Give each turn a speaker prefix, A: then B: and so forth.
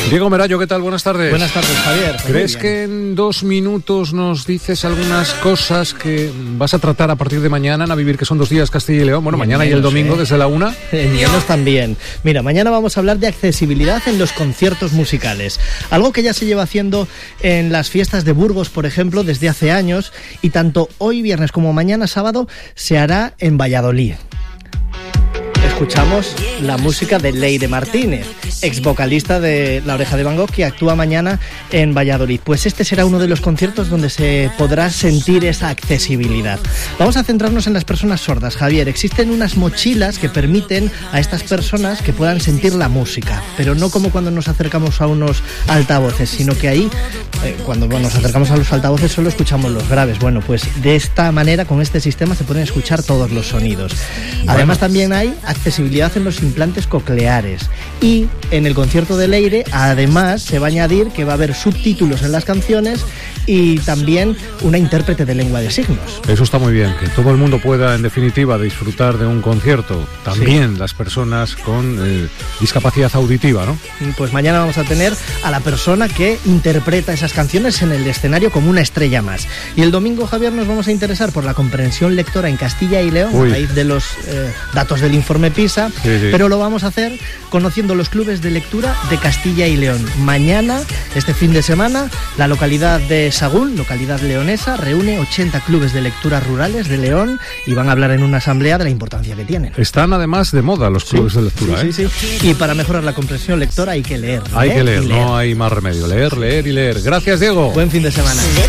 A: Diego Merayo, ¿qué tal? Buenas tardes.
B: Buenas tardes, Javier.
A: ¿Crees que en 2 minutos nos dices algunas cosas que vas a tratar a partir de mañana en A Vivir, que son 2 días Castilla y León? Bueno, mañana y el domingo desde la 1.
B: En menos también. Mira, mañana vamos a hablar de accesibilidad en los conciertos musicales. Algo que ya se lleva haciendo en las fiestas de Burgos, por ejemplo, desde hace años. Y tanto hoy viernes como mañana sábado se hará en Valladolid. Escuchamos la música de Leire Martínez, ex vocalista de La Oreja de Van Gogh, que actúa mañana en Valladolid. Pues este será uno de los conciertos donde se podrá sentir esa accesibilidad. Vamos a centrarnos en las personas sordas, Javier. Existen unas mochilas que permiten a estas personas que puedan sentir la música, pero no como cuando nos acercamos a unos altavoces, sino que ahí, cuando nos acercamos a los altavoces, solo escuchamos los graves. Bueno, pues de esta manera, con este sistema, se pueden escuchar todos los sonidos. Además, también hay accesibilidad en los implantes cocleares, y en el concierto de Leire además se va a añadir que va a haber subtítulos en las canciones y también una intérprete de lengua de signos.
A: Eso está muy bien, que todo el mundo pueda en definitiva disfrutar de un concierto, también las personas con discapacidad auditiva, ¿no?
B: Pues mañana vamos a tener a la persona que interpreta esas canciones en el escenario como una estrella más. Y el domingo, Javier, nos vamos a interesar por la comprensión lectora en Castilla y León, a raíz de los datos del informe PISA, pero lo vamos a hacer conociendo los clubes de lectura de Castilla y León. Mañana, este fin de semana, la localidad de Sagún, localidad leonesa, reúne 80 clubes de lectura rurales de León y van a hablar en una asamblea de la importancia que tienen.
A: Están además de moda los clubes de lectura,
B: sí. Y para mejorar la comprensión lectora hay que leer.
A: Hay que leer, no hay más remedio. Leer, leer y leer. Gracias, Diego.
B: Buen fin de semana.